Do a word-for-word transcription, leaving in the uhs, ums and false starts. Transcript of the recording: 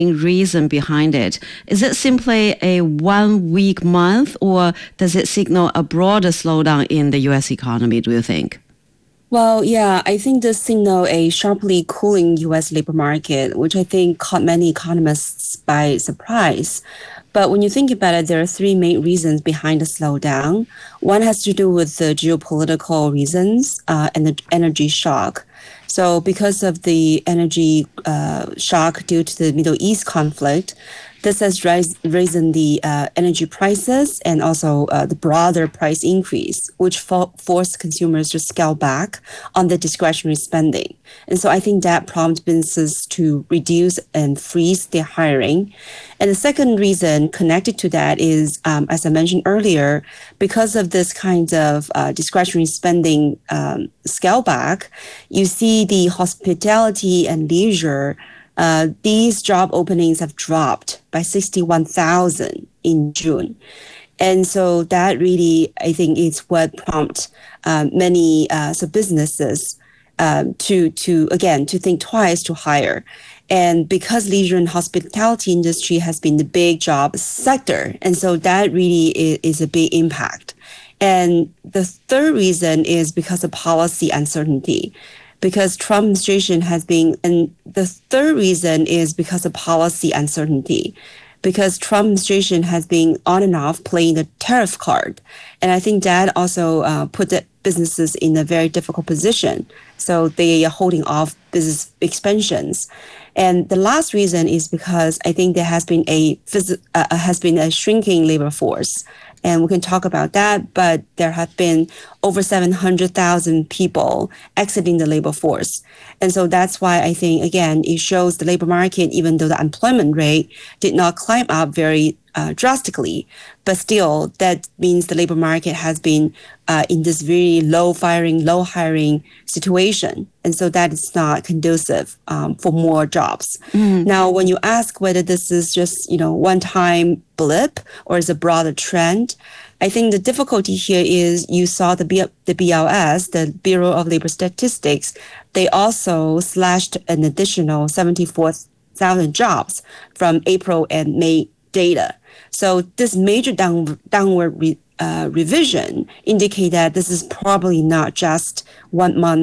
reason behind it? Is it simply a one-week month, or does it signal a broader slowdown in the U S economy, do you think? Well, yeah, I think this signal a sharply cooling U S labor market, which I think caught many economists by surprise. But when you think about it, there are three main reasons behind the slowdown. One has to do with the geopolitical reasons uh, and the energy shock. So because of the energy uh, shock due to the Middle East conflict, this has rise, risen the uh, energy prices and also uh, the broader price increase, which fo- forced consumers to scale back on the discretionary spending. And so I think that prompted businesses to reduce and freeze their hiring. And the second reason connected to that is, um, as I mentioned earlier, because of this kind of uh, discretionary spending um, scale back, you see the hospitality and leisure Uh, these job openings have dropped by sixty-one thousand in June. And so that really, I think, is what prompts uh, many uh, so businesses um, to, to, again, to think twice to hire. And because leisure and hospitality industry has been the big job sector, and so that really is, is a big impact. And the third reason is because of policy uncertainty. Because Trump administration has been, and the third reason is because of policy uncertainty, because Trump administration has been on and off playing the tariff card. And I think that also uh, put the businesses in a very difficult position. So they are holding off business expansions. And the last reason is because I think there has been a uh, has been a shrinking labor force. And we can talk about that, but there have been over seven hundred thousand people exiting the labor force. And so that's why I think, again, it shows the labor market, even though the unemployment rate did not climb up very uh, drastically, but still that means the labor market has been uh, in this very low firing, low hiring situation. And so that is not conducive um, for more jobs. Mm. Now, when you ask whether this is just, you know, one-time blip or is a broader trend, I think the difficulty here is you saw the B- the B L S, the Bureau of Labor Statistics, they also slashed an additional seventy-four thousand jobs from April and May data. So this major down, downward re, uh, revision indicate that this is probably not just one month